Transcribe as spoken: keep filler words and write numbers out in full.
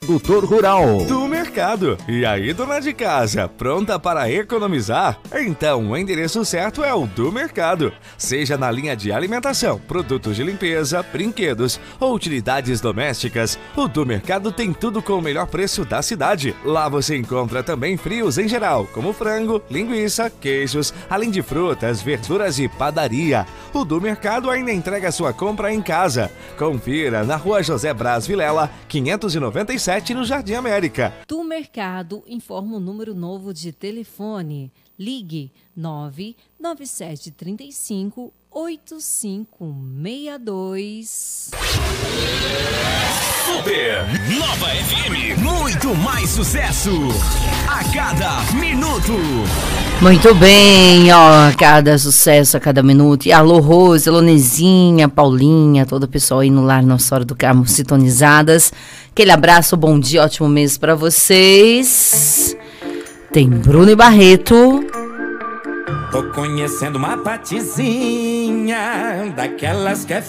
produtor rural. Do mercado. E aí, dona de casa, pronta para economizar? Então, o endereço certo é o Do Mercado. Seja na linha de alimentação, produtos de limpeza, brinquedos ou utilidades domésticas, o Do Mercado tem tudo com o melhor preço da cidade. Lá você encontra também frios em geral, como frango, linguiça, queijos, além de frutas, verduras e padaria. O Do Mercado ainda entrega sua compra em casa. Confira na Rua José Braz Vilela, quinhentos e noventa e sete, no Jardim América. Do Mercado informa o número novo de telefone. Ligue nove nove sete três cinco oito cinco seis dois. Super Nova F M, muito mais sucesso a cada minuto. Muito bem, ó, cada sucesso a cada minuto. E alô, Rose, Lonezinha, Paulinha, todo o pessoal aí no Lar Nossa Hora do Carmo sintonizadas. Aquele abraço, bom dia, ótimo mês pra vocês. Tem Bruno e Barreto. Tô conhecendo uma patizinha, daquelas que é